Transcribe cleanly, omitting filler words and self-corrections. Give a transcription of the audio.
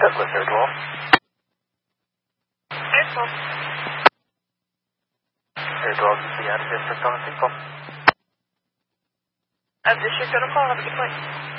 Douglas, Air 12. Air 12. Air 12, you see out of district on a 5. District on a call. Have a good flight.